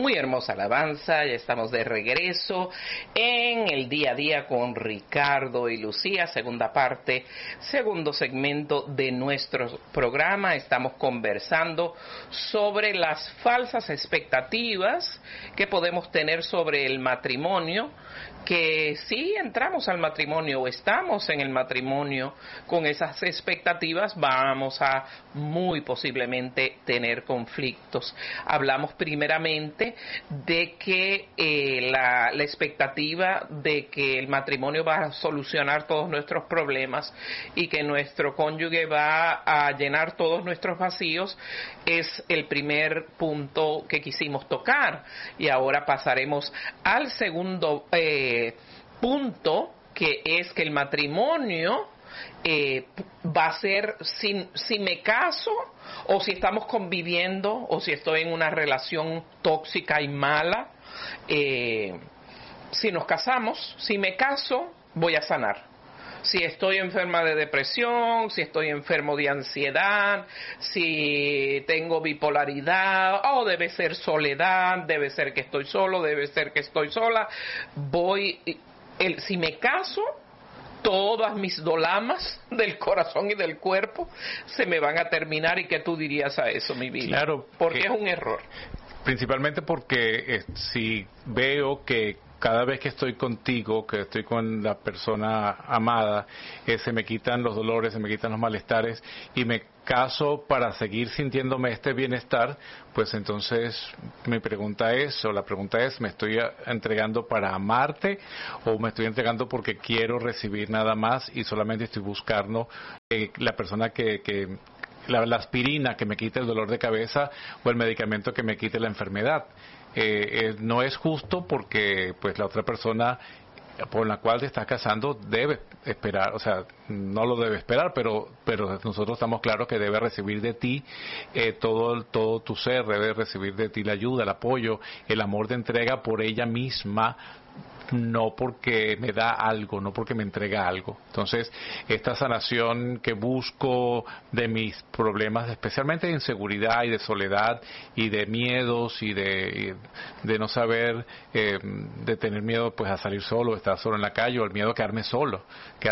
Muy hermosa alabanza, ya estamos de regreso en el día a día con Ricardo y Lucía, segunda parte, segundo segmento de nuestro programa. Estamos conversando sobre las falsas expectativas que podemos tener sobre el matrimonio, que si entramos al matrimonio o estamos en el matrimonio con esas expectativas, vamos a muy posiblemente tener conflictos. Hablamos primeramente de que la expectativa de que el matrimonio va a solucionar todos nuestros problemas y que nuestro cónyuge va a llenar todos nuestros vacíos es el primer punto que quisimos tocar, y ahora pasaremos al segundo punto, que es que el matrimonio va a ser si me caso, o si estamos conviviendo, o si estoy en una relación tóxica y mala. Si nos casamos, si me caso, voy a sanar. Si estoy enferma de depresión, si estoy enfermo de ansiedad, si tengo bipolaridad, debe ser soledad, debe ser que estoy solo, debe ser que estoy sola, si me caso, todas mis dolamas del corazón y del cuerpo se me van a terminar. ¿Y qué tú dirías a eso, mi vida? Claro. Porque es un error. Principalmente porque si veo que cada vez que estoy contigo, que estoy con la persona amada, se me quitan los dolores, se me quitan los malestares, y me caso para seguir sintiéndome este bienestar, pues entonces la pregunta es, ¿me estoy entregando para amarte, o me estoy entregando porque quiero recibir nada más y solamente estoy buscando la persona la aspirina que me quite el dolor de cabeza, o el medicamento que me quite la enfermedad? No es justo, porque pues la otra persona por la cual te estás casando debe esperar, o sea, no lo debe esperar, pero nosotros estamos claros que debe recibir de ti todo tu ser, debe recibir de ti la ayuda, el apoyo, el amor de entrega por ella misma, no porque me da algo, no porque me entrega algo. Entonces, esta sanación que busco de mis problemas, especialmente de inseguridad y de soledad y de miedos y de no saber, de tener miedo pues a salir solo, estar solo en la calle, o el miedo a quedarme solo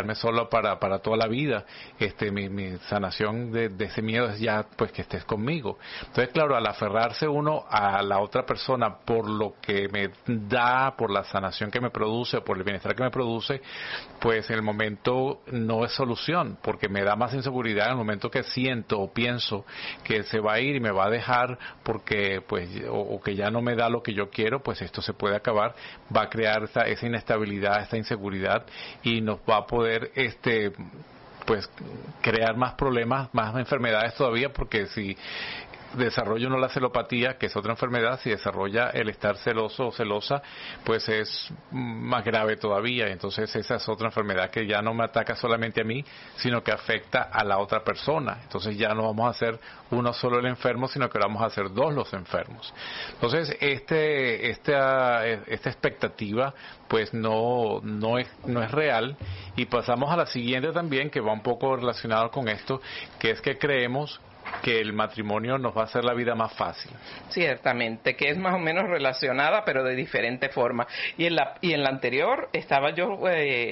para toda la vida. Mi sanación de ese miedo es ya pues que estés conmigo. Entonces, claro, al aferrarse uno a la otra persona por lo que me da, por la sanación que me produce, por el bienestar que me produce, pues en el momento no es solución, porque me da más inseguridad en el momento que siento o pienso que se va a ir y me va a dejar porque pues o que ya no me da lo que yo quiero. Pues esto se puede acabar, va a crear esa inestabilidad, esta inseguridad, y nos va a poder pues crear más problemas, más enfermedades todavía, porque si desarrolla uno la celopatía, que es otra enfermedad, si desarrolla el estar celoso o celosa, pues es más grave todavía. Entonces esa es otra enfermedad que ya no me ataca solamente a mí, sino que afecta a la otra persona. Entonces ya no vamos a ser uno solo el enfermo, sino que vamos a ser dos los enfermos. Entonces esta expectativa pues no es real. Y pasamos a la siguiente también, que va un poco relacionado con esto, que es que creemos que el matrimonio nos va a hacer la vida más fácil. Ciertamente, que es más o menos relacionada, pero de diferente forma. Y en la anterior estaba yo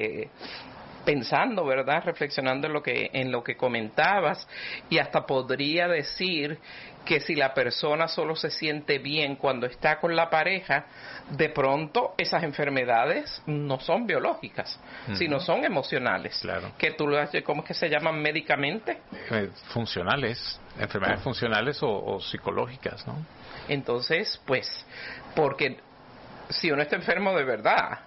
pensando, ¿verdad?, reflexionando en lo que comentabas, y hasta podría decir que si la persona solo se siente bien cuando está con la pareja, de pronto esas enfermedades no son biológicas, sino son emocionales. Claro. Que ¿cómo es que se llaman médicamente? Funcionales, enfermedades funcionales o psicológicas, ¿no? Entonces, pues, porque si uno está enfermo de verdad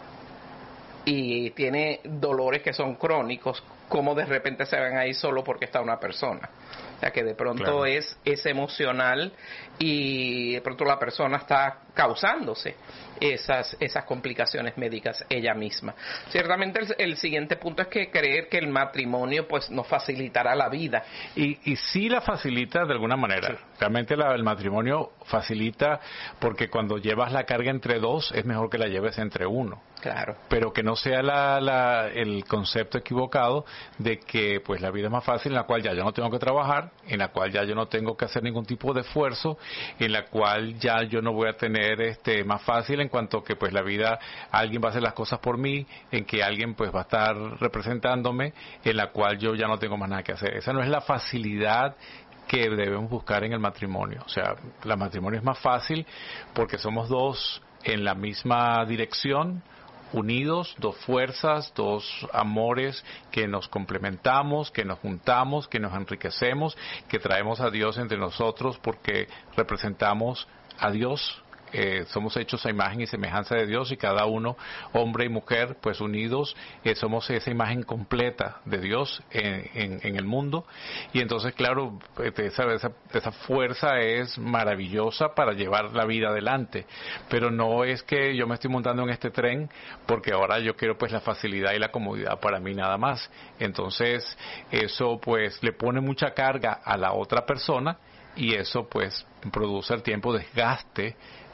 y tiene dolores que son crónicos, ¿cómo de repente se van ahí solo porque está una persona? O sea, que de pronto claro, es emocional, y de pronto la persona está causándose esas complicaciones médicas ella misma. Ciertamente el siguiente punto es que creer que el matrimonio pues nos facilitará la vida. Y sí la facilita de alguna manera. Sí. Realmente el matrimonio facilita, porque cuando llevas la carga entre dos, es mejor que la lleves entre uno. Claro. Pero que no sea el concepto equivocado de que pues la vida es más fácil, en la cual ya yo no tengo que trabajar, seguridad, en la cual ya yo no tengo que hacer ningún tipo de esfuerzo, en la cual ya yo no voy a tener más fácil en cuanto que pues la vida, alguien va a hacer las cosas por mí, en que alguien pues va a estar representándome, en la cual yo ya no tengo más nada que hacer. Esa no es la facilidad que debemos buscar en el matrimonio. O sea, el matrimonio es más fácil porque somos dos en la misma dirección, unidos, dos fuerzas, dos amores que nos complementamos, que nos juntamos, que nos enriquecemos, que traemos a Dios entre nosotros porque representamos a Dios. Somos hechos a imagen y semejanza de Dios, y cada uno, hombre y mujer, pues unidos, somos esa imagen completa de Dios en el mundo. Y entonces, claro, esa fuerza es maravillosa para llevar la vida adelante, pero no es que yo me estoy montando en este tren porque ahora yo quiero pues la facilidad y la comodidad para mí nada más. Entonces eso pues le pone mucha carga a la otra persona, y eso pues produce al tiempo desgaste,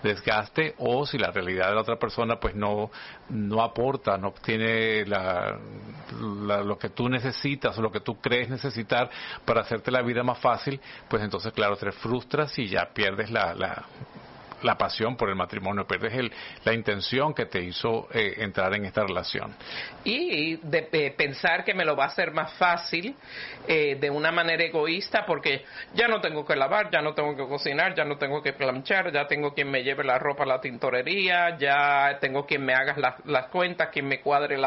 o si la realidad de la otra persona pues no aporta, no obtiene lo que tú necesitas o lo que tú crees necesitar para hacerte la vida más fácil, pues entonces claro, te frustras y ya pierdes la pasión por el matrimonio, pierdes la intención que te hizo entrar en esta relación. Y de pensar que me lo va a hacer más fácil de una manera egoísta, porque ya no tengo que lavar, ya no tengo que cocinar, ya no tengo que planchar, ya tengo quien me lleve la ropa a la tintorería, ya tengo quien me haga las cuentas, quien me cuadre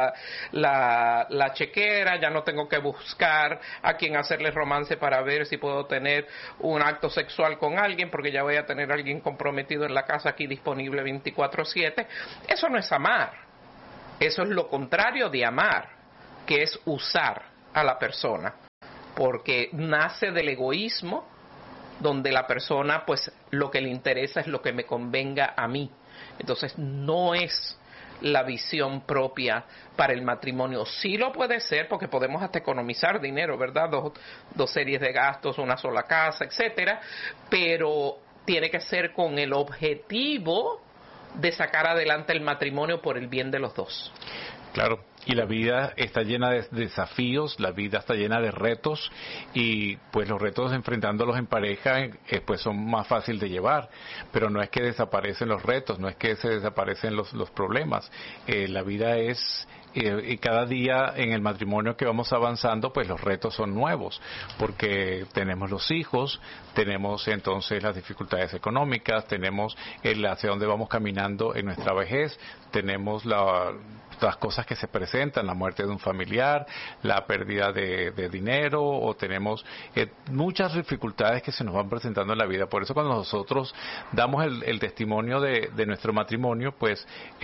la chequera, ya no tengo que buscar a quien hacerle romance para ver si puedo tener un acto sexual con alguien, porque ya voy a tener a alguien comprometido en la casa aquí disponible 24/7. Eso no es amar. Eso es lo contrario de amar, que es usar a la persona, porque nace del egoísmo, donde la persona pues lo que le interesa es lo que me convenga a mí. Entonces no es la visión propia para el matrimonio. Sí lo puede ser, porque podemos hasta economizar dinero, ¿verdad? Dos series de gastos, una sola casa, etcétera, pero tiene que ser con el objetivo de sacar adelante el matrimonio por el bien de los dos. Claro, y la vida está llena de desafíos, la vida está llena de retos, y pues los retos enfrentándolos en pareja pues son más fáciles de llevar, pero no es que desaparecen los retos, no es que se desaparecen los problemas. La vida es y cada día en el matrimonio que vamos avanzando, pues los retos son nuevos, porque tenemos los hijos, tenemos entonces las dificultades económicas, tenemos hacia dónde vamos caminando en nuestra vejez, tenemos las cosas que se presentan, la muerte de un familiar, la pérdida de dinero, o tenemos muchas dificultades que se nos van presentando en la vida. Por eso cuando nosotros damos el testimonio de nuestro matrimonio, pues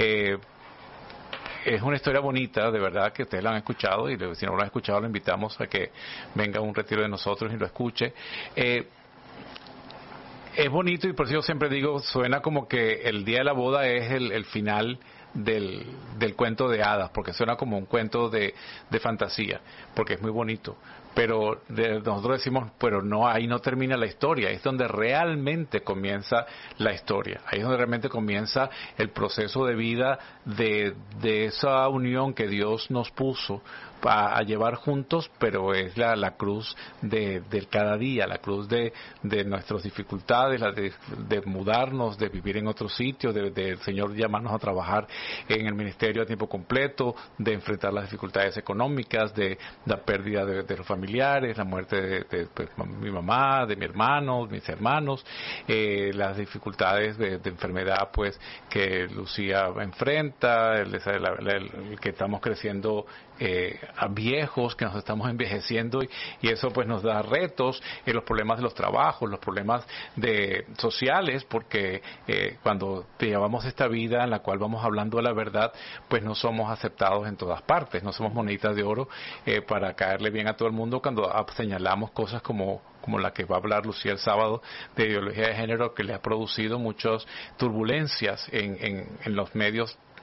es una historia bonita, de verdad, que ustedes la han escuchado, y si no lo han escuchado, lo invitamos a que venga a un retiro de nosotros y lo escuche. Es bonito, y por eso yo siempre digo, suena como que el día de la boda es el final del cuento de hadas, porque suena como un cuento de fantasía, porque es muy bonito. Pero nosotros decimos, pero no, ahí no termina la historia, es donde realmente comienza la historia, ahí es donde realmente comienza el proceso de vida de esa unión que Dios nos puso a llevar juntos, pero es la cruz de cada día, la cruz de nuestras dificultades, la de mudarnos, de vivir en otro sitio, de Señor llamarnos a trabajar en el ministerio a tiempo completo, de enfrentar las dificultades económicas, de la pérdida de los familiares, la muerte de mi mamá, de mi hermano, mis hermanos, las dificultades de enfermedad pues que Lucía enfrenta, el que estamos creciendo a viejos, que nos estamos envejeciendo, y eso pues nos da retos, los problemas de los trabajos, los problemas sociales, porque cuando llevamos esta vida en la cual vamos hablando de la verdad, pues no somos aceptados en todas partes, no somos monitas de oro para caerle bien a todo el mundo cuando señalamos cosas como la que va a hablar Lucía el sábado, de ideología de género, que le ha producido muchas turbulencias en los medios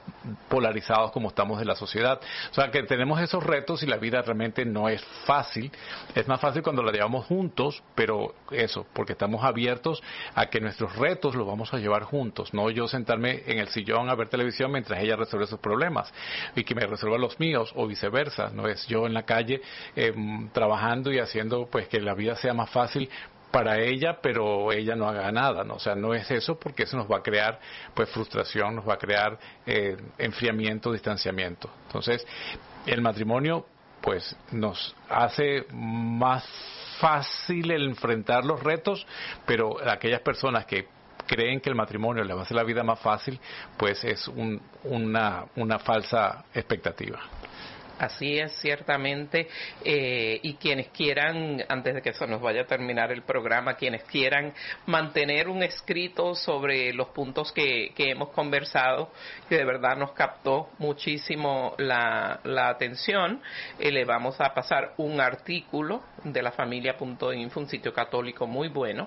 polarizados como estamos en la sociedad. O sea, que tenemos esos retos y la vida realmente no es fácil. Es más fácil cuando la llevamos juntos, pero eso, porque estamos abiertos a que nuestros retos los vamos a llevar juntos, no yo sentarme en el sillón a ver televisión mientras ella resuelve sus problemas y que me resuelva los míos o viceversa. No es yo en la calle trabajando y haciendo pues que la vida sea más fácil para ella, pero ella no haga nada, ¿no? O sea, no es eso, porque eso nos va a crear pues frustración, nos va a crear enfriamiento, distanciamiento. Entonces, el matrimonio pues nos hace más fácil el enfrentar los retos, pero aquellas personas que creen que el matrimonio les va a hacer la vida más fácil, pues es una falsa expectativa. Así es, ciertamente, y quienes quieran, antes de que se nos vaya a terminar el programa, quienes quieran mantener un escrito sobre los puntos que hemos conversado, que de verdad nos captó muchísimo la atención, le vamos a pasar un artículo de la familia.info, un sitio católico muy bueno,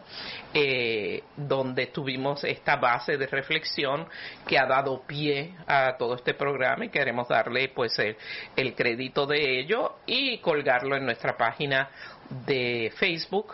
donde tuvimos esta base de reflexión que ha dado pie a todo este programa y queremos darle pues el crédito de ello y colgarlo en nuestra página de Facebook,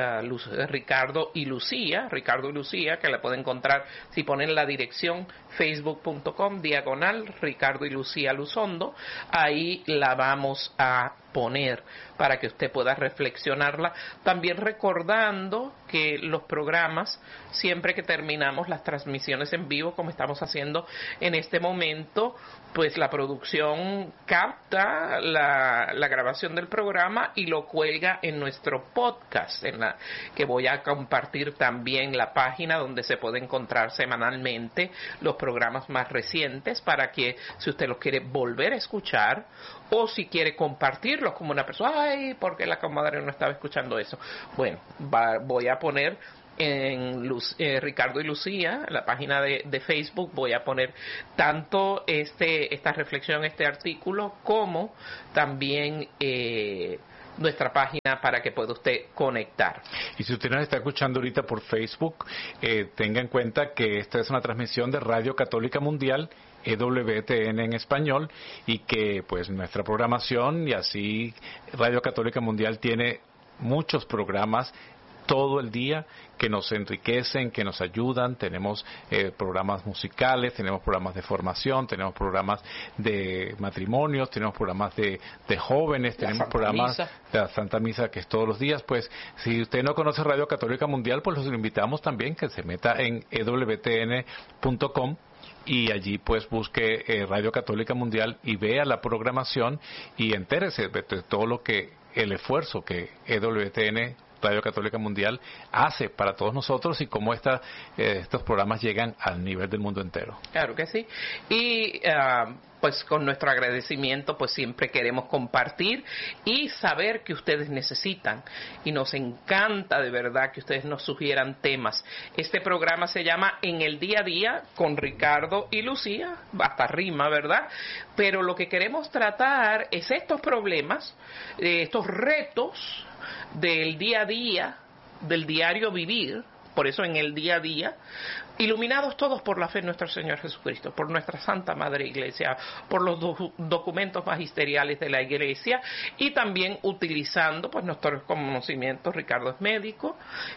Ricardo y Lucía, que la pueden encontrar si ponen la dirección facebook.com/, Ricardo y Lucía Luzondo. Ahí la vamos a poner para que usted pueda reflexionarla, también recordando que los programas, siempre que terminamos las transmisiones en vivo, como estamos haciendo en este momento, pues la producción capta la grabación del programa y lo cuelga en nuestro podcast, que voy a compartir también la página donde se puede encontrar semanalmente los programas más recientes, para que si usted los quiere volver a escuchar o si quiere compartirlos como una persona, ay, ¿por qué la comadre no estaba escuchando eso? Bueno, voy a poner en Ricardo y Lucía, la página de Facebook, voy a poner tanto esta reflexión, este artículo, como también nuestra página para que pueda usted conectar. Y si usted nos está escuchando ahorita por Facebook, tenga en cuenta que esta es una transmisión de Radio Católica Mundial, EWTN en español, y que pues nuestra programación, y así Radio Católica Mundial tiene muchos programas todo el día que nos enriquecen, que nos ayudan. Tenemos programas musicales, tenemos programas de formación, tenemos programas de matrimonios, tenemos programas de jóvenes, tenemos programas de la Santa Misa, que es todos los días. Pues si usted no conoce Radio Católica Mundial, pues los invitamos también que se meta en ewtn.com y allí pues busque Radio Católica Mundial y vea la programación y entérese de todo lo que el esfuerzo que EWTN, Radio Católica Mundial, hace para todos nosotros y cómo estos programas llegan al nivel del mundo entero. Claro que sí. Y pues con nuestro agradecimiento, pues siempre queremos compartir y saber que ustedes necesitan, y nos encanta de verdad que ustedes nos sugieran temas. Este programa se llama En el Día a Día con Ricardo y Lucía, hasta rima, ¿verdad? Pero lo que queremos tratar es estos problemas, estos retos del día a día, del diario vivir, por eso en el día a día, iluminados todos por la fe en nuestro Señor Jesucristo, por nuestra Santa Madre Iglesia, por los documentos magisteriales de la Iglesia, y también utilizando pues nuestros conocimientos. Ricardo es médico,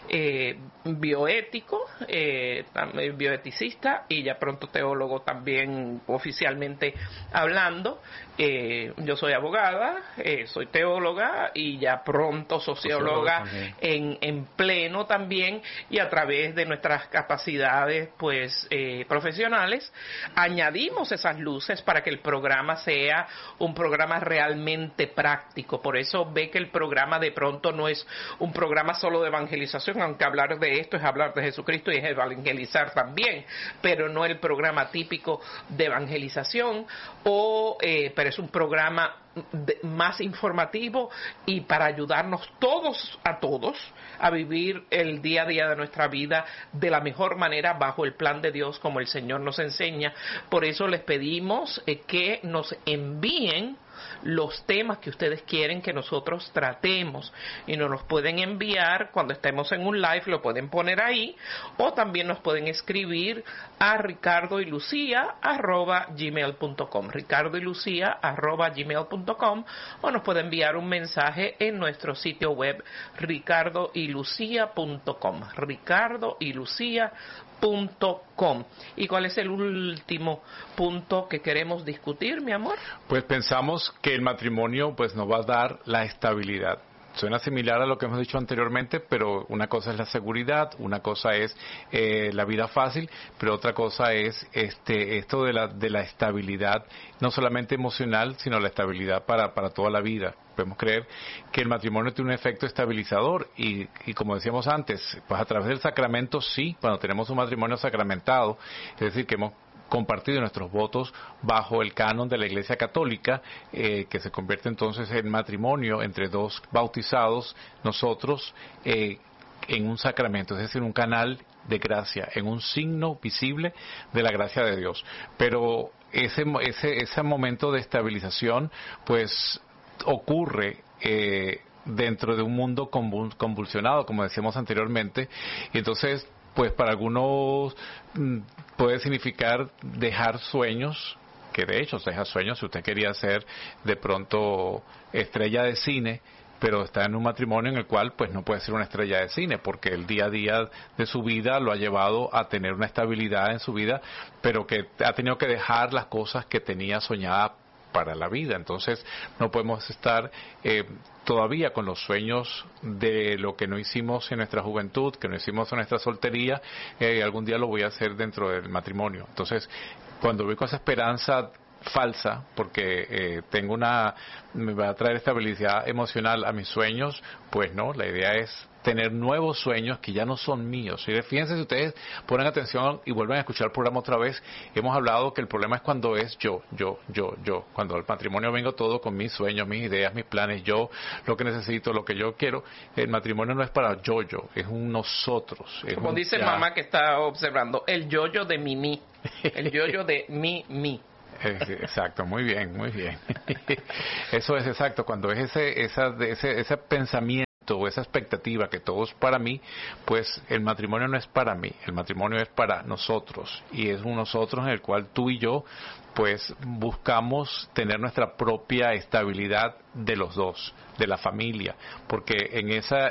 bioético, también bioeticista, y ya pronto teólogo también oficialmente hablando. Yo soy abogada, soy teóloga y ya pronto socióloga en pleno también, y a través de nuestras capacidades pues profesionales añadimos esas luces para que el programa sea un programa realmente práctico. Por eso ve que el programa de pronto no es un programa solo de evangelización, aunque hablar de esto es hablar de Jesucristo y es evangelizar también, pero no el programa típico de evangelización, pero es un programa más informativo y para ayudarnos todos a vivir el día a día de nuestra vida de la mejor manera bajo el plan de Dios, como el Señor nos enseña. Por eso les pedimos que nos envíen los temas que ustedes quieren que nosotros tratemos y nos los pueden enviar cuando estemos en un live, lo pueden poner ahí, o también nos pueden escribir a ricardoylucia@gmail.com, ricardoylucia@gmail.com, o nos puede enviar un mensaje en nuestro sitio web ricardoylucia.com, ricardoylucia.com. ¿Y cuál es el último punto que queremos discutir, mi amor? Pues pensamos que el matrimonio pues nos va a dar la estabilidad. Suena similar a lo que hemos dicho anteriormente, pero una cosa es la seguridad, una cosa es la vida fácil, pero otra cosa es esto de la estabilidad, no solamente emocional, sino la estabilidad para toda la vida. Podemos creer que el matrimonio tiene un efecto estabilizador y como decíamos antes, pues a través del sacramento sí, cuando tenemos un matrimonio sacramentado, es decir, que hemos compartido nuestros votos bajo el canon de la Iglesia Católica, que se convierte entonces en matrimonio entre dos bautizados, nosotros, en un sacramento, es decir, un canal de gracia, en un signo visible de la gracia de Dios. Pero ese momento de estabilización, pues, ocurre dentro de un mundo convulsionado, como decíamos anteriormente, y entonces pues para algunos puede significar dejar sueños, que de hecho deja sueños. Si usted quería ser de pronto estrella de cine, pero está en un matrimonio en el cual pues no puede ser una estrella de cine, porque el día a día de su vida lo ha llevado a tener una estabilidad en su vida, pero que ha tenido que dejar las cosas que tenía soñada para la vida. Entonces no podemos estar todavía con los sueños de lo que no hicimos en nuestra juventud, que no hicimos en nuestra soltería, algún día lo voy a hacer dentro del matrimonio. Entonces, cuando voy con esa esperanza falsa, porque me va a traer estabilidad emocional a mis sueños, pues no, la idea es tener nuevos sueños que ya no son míos. Y fíjense, si ustedes ponen atención y vuelven a escuchar el programa otra vez, hemos hablado que el problema es cuando es yo. Cuando al matrimonio vengo todo con mis sueños, mis ideas, mis planes, yo, lo que necesito, lo que yo quiero. El matrimonio no es para yo, es un nosotros. Como dice mamá que está observando, el yo de mi. El yo de mi. Exacto, muy bien. Eso es exacto, cuando es ese pensamiento o esa expectativa que todo es para mí, pues el matrimonio no es para mí, el matrimonio es para nosotros, y es un nosotros en el cual tú y yo pues buscamos tener nuestra propia estabilidad de los dos, de la familia, porque en esa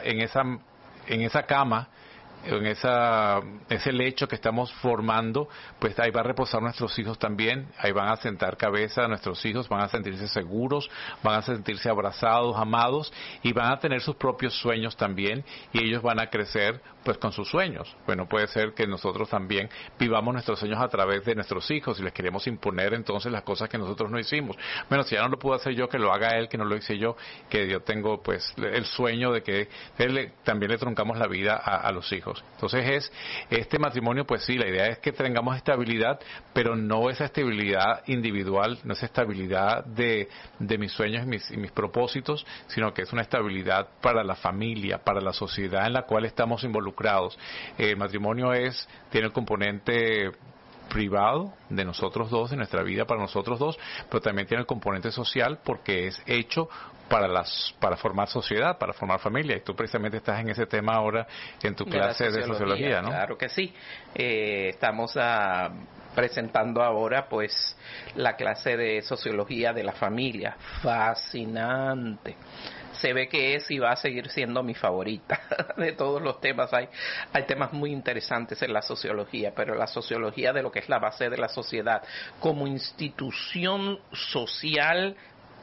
cama, en ese lecho que estamos formando, pues ahí va a reposar nuestros hijos también, ahí van a sentar cabeza nuestros hijos, van a sentirse seguros, van a sentirse abrazados, amados, y van a tener sus propios sueños también, y ellos van a crecer pues con sus sueños. Bueno, puede ser que nosotros también vivamos nuestros sueños a través de nuestros hijos y les queremos imponer entonces las cosas que nosotros no hicimos. Bueno, si ya no lo puedo hacer yo, que lo haga él, que no lo hice yo, que yo tengo pues el sueño de que también le truncamos la vida a los hijos. Entonces este matrimonio, pues sí, la idea es que tengamos estabilidad, pero no esa estabilidad individual, no esa estabilidad de mis sueños y mis propósitos, sino que es una estabilidad para la familia, para la sociedad en la cual estamos involucrados. El matrimonio tiene el componente privado de nosotros dos, de nuestra vida para nosotros dos, pero también tiene el componente social porque es hecho para formar sociedad, para formar familia, y tú precisamente estás en ese tema ahora en tu clase de sociología, ¿no? Claro que sí. Estamos presentando ahora pues la clase de sociología de la familia. Fascinante. Se ve que es y va a seguir siendo mi favorita de todos los temas. Hay temas muy interesantes en la sociología, pero la sociología de lo que es la base de la sociedad como institución social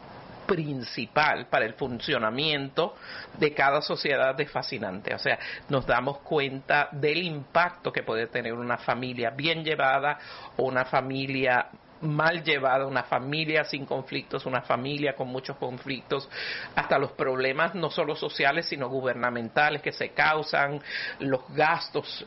principal para el funcionamiento de cada sociedad es fascinante. O sea, nos damos cuenta del impacto que puede tener una familia bien llevada o una familia mal llevada, una familia sin conflictos, una familia con muchos conflictos, hasta los problemas no solo sociales sino gubernamentales que se causan, los gastos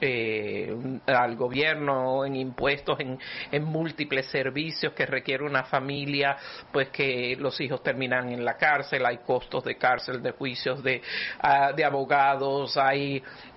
al gobierno en impuestos, en múltiples servicios que requiere una familia, pues que los hijos terminan en la cárcel, hay costos de cárcel, de juicios de abogados, hay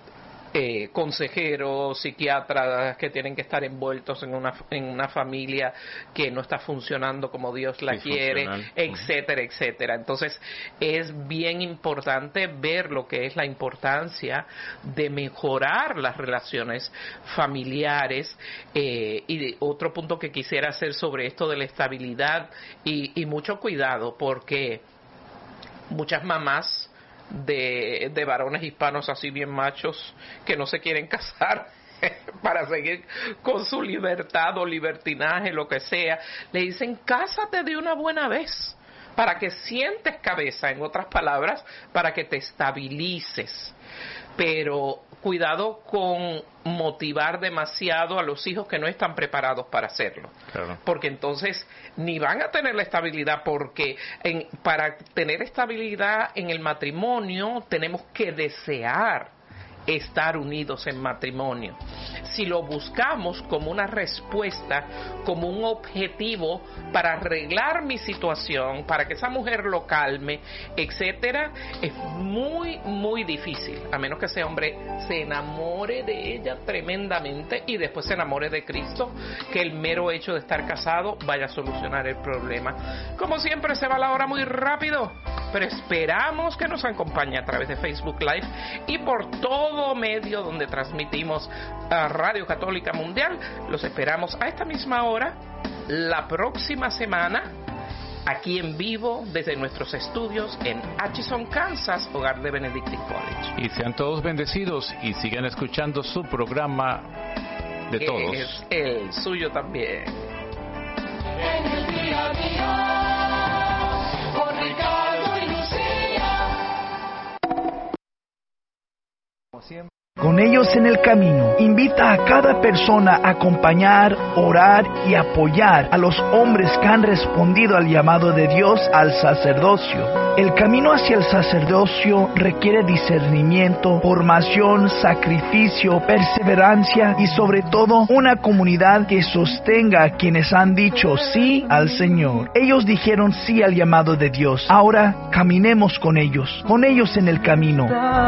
consejeros, psiquiatras que tienen que estar envueltos en una familia que no está funcionando como Dios la quiere, etcétera, etcétera. Entonces es bien importante ver lo que es la importancia de mejorar las relaciones familiares. Y otro punto que quisiera hacer sobre esto de la estabilidad y mucho cuidado, porque muchas mamás de varones hispanos así bien machos que no se quieren casar para seguir con su libertad o libertinaje, lo que sea, le dicen cásate de una buena vez para que sientes cabeza, en otras palabras, para que te estabilices. Pero cuidado con motivar demasiado a los hijos que no están preparados para hacerlo. Claro. Porque entonces ni van a tener la estabilidad, porque para tener estabilidad en el matrimonio tenemos que desear estar unidos en matrimonio. Si lo buscamos como una respuesta, como un objetivo para arreglar mi situación, para que esa mujer lo calme, etcétera, es muy, muy difícil, a menos que ese hombre se enamore de ella tremendamente y después se enamore de Cristo, que el mero hecho de estar casado vaya a solucionar el problema. Como siempre, se va la hora muy rápido, pero esperamos que nos acompañe a través de Facebook Live y por todo medio donde transmitimos a Radio Católica Mundial. Los esperamos a esta misma hora la próxima semana, aquí en vivo desde nuestros estudios en Atchison, Kansas, hogar de Benedictine College. Y sean todos bendecidos y sigan escuchando su programa de todos. Es el suyo también. En el día a día, con Ricardo y Lucía. Con ellos en el camino, invita a cada persona a acompañar, orar y apoyar a los hombres que han respondido al llamado de Dios al sacerdocio. El camino hacia el sacerdocio requiere discernimiento, formación, sacrificio, perseverancia y sobre todo una comunidad que sostenga a quienes han dicho sí al Señor. Ellos dijeron sí al llamado de Dios. Ahora caminemos con ellos en el camino.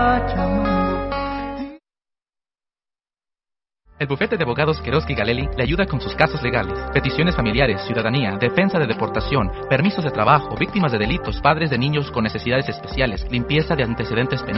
El bufete de abogados Queroski Galelli le ayuda con sus casos legales, peticiones familiares, ciudadanía, defensa de deportación, permisos de trabajo, víctimas de delitos, padres de niños con necesidades especiales, limpieza de antecedentes penales.